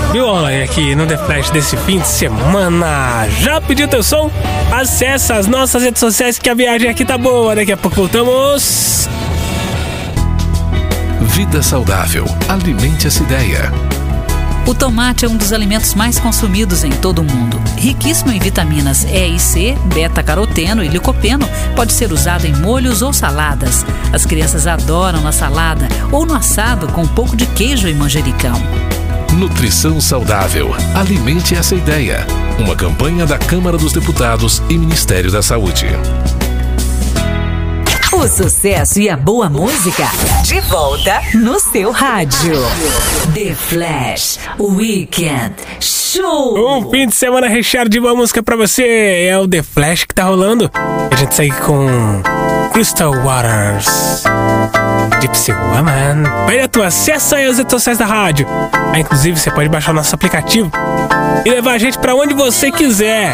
Viu aqui no The Flash desse fim de semana? Já pediu teu som? Acesse as nossas redes sociais que a viagem aqui tá boa. Daqui a pouco voltamos. Vida saudável. Alimente essa ideia. O tomate é um dos alimentos mais consumidos em todo o mundo. Riquíssimo em vitaminas E e C, beta-caroteno e licopeno, pode ser usado em molhos ou saladas. As crianças adoram na salada ou no assado com um pouco de queijo e manjericão. Nutrição saudável. Alimente essa ideia. Uma campanha da Câmara dos Deputados e Ministério da Saúde. O sucesso e a boa música de volta no seu rádio. The Flash Weekend Show. Um fim de semana recheado de boa música pra você. É o The Flash que tá rolando. A gente segue com Crystal Waters, Gypsy Woman. Vai tu acessa aí as redes sociais da rádio. Inclusive você pode baixar o nosso aplicativo e levar a gente pra onde você quiser.